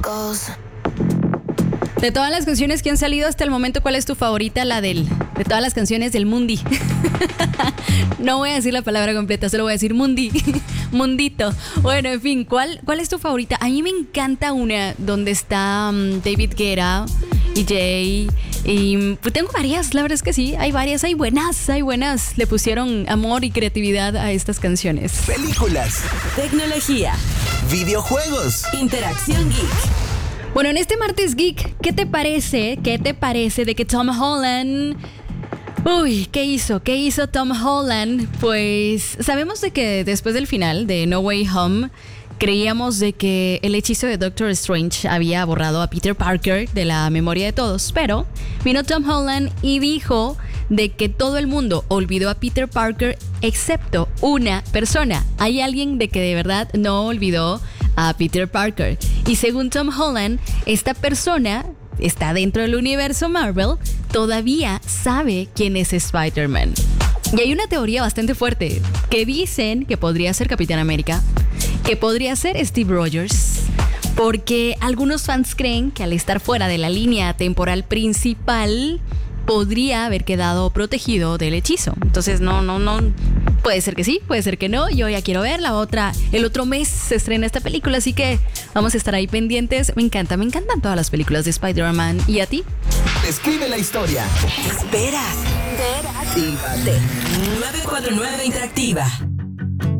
De todas las canciones que han salido hasta el momento, ¿cuál es tu favorita? De todas las canciones del Mundi. No voy a decir la palabra completa, solo voy a decir Mundi. Mundito. Bueno, en fin, ¿cuál es tu favorita? A mí me encanta una donde está David Guetta y Jay. Y pues tengo varias, la verdad es que sí, hay varias, hay buenas. Le pusieron amor y creatividad a estas canciones. Películas, tecnología, videojuegos, interacción geek. Bueno, en este martes geek, ¿qué te parece de que Tom Holland... Uy, ¿qué hizo Tom Holland? Pues sabemos de que después del final de No Way Home, creíamos de que el hechizo de Doctor Strange había borrado a Peter Parker de la memoria de todos, pero vino Tom Holland y dijo de que todo el mundo olvidó a Peter Parker excepto una persona. Hay alguien de que de verdad no olvidó a Peter Parker. Y según Tom Holland, esta persona está dentro del universo Marvel, todavía sabe quién es Spider-Man. Y hay una teoría bastante fuerte que dicen que podría ser Capitán América, que podría ser Steve Rogers, porque algunos fans creen que al estar fuera de la línea temporal principal podría haber quedado protegido del hechizo. Entonces no, puede ser que sí, puede ser que no. Yo ya quiero ver el otro mes se estrena esta película, así que vamos a estar ahí pendientes. Me encantan todas las películas de Spider-Man. ¿Y a ti? Escribe la historia. Espera. 949 Interactiva.